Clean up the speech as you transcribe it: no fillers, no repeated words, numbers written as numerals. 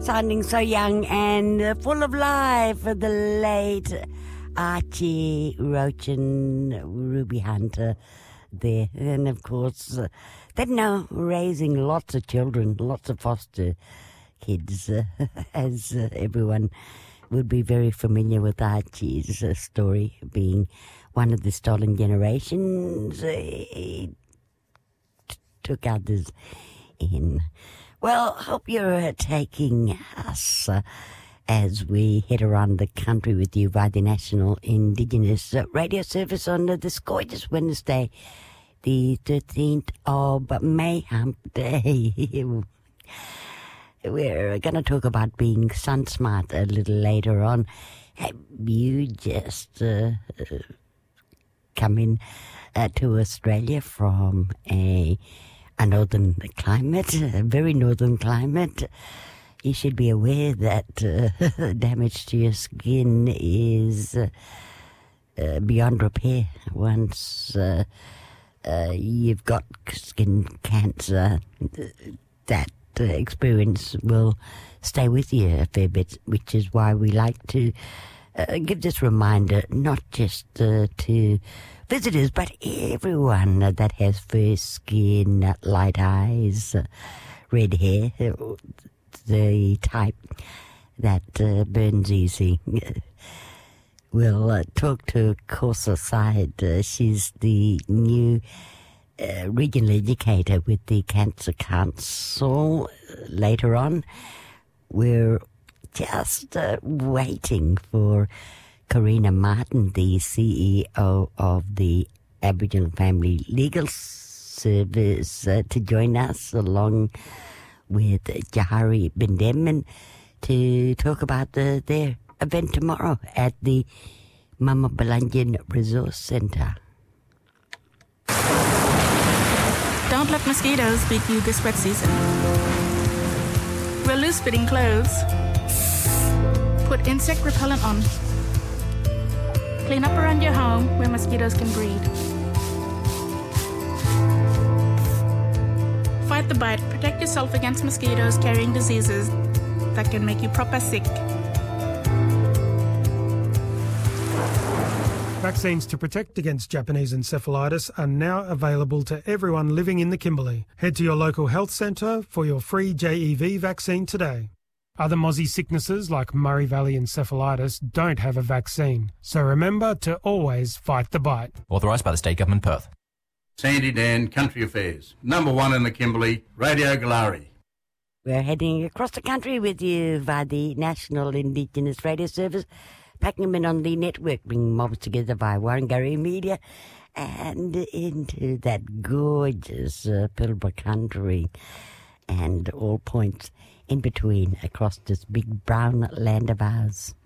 Sounding so young and full of life, the late Archie Rochin, Ruby Hunter there. And of course, they're now raising lots of children, lots of foster kids, as everyone would be very familiar with Archie's story, being one of the stolen generations. He took others in. Well, hope you're taking us as we head around the country with you by the National Indigenous Radio Service on this gorgeous Wednesday, the 13th of May, Hump Day. We're going to talk about being sun smart a little later on. Have you just come in to Australia from a northern climate, a very northern climate? You should be aware that damage to your skin is beyond repair once you've got skin cancer. That experience will stay with you a fair bit, which is why we like to give this reminder not just to visitors, but everyone that has fair skin, light eyes, red hair, the type that burns easy. We'll talk to Corsa Syed. She's the new regional educator with the Cancer Council. Later on, we're just waiting for Karina Martin, the CEO of the Aboriginal Family Legal Service, to join us, along with Jahari Bindeman, to talk about their event tomorrow at the Mama Belungian Resource Centre. Don't let mosquitoes beat you this wet season. Wear loose-fitting clothes. Put insect repellent on. Clean up around your home where mosquitoes can breed. Fight the bite. Protect yourself against mosquitoes carrying diseases that can make you proper sick. Vaccines to protect against Japanese encephalitis are now available to everyone living in the Kimberley. Head to your local health centre for your free JEV vaccine today. Other mozzie sicknesses like Murray Valley encephalitis don't have a vaccine, so remember to always fight the bite. Authorised by the State Government, Perth. Sandy Dan, Country Affairs. Number 1 in the Kimberley, Radio Galari. We're heading across the country with you via the National Indigenous Radio Service, packing them in on the network, bringing mobs together by Warringah Media, and into that gorgeous Pilbara country and all points in between across this big brown land of ours.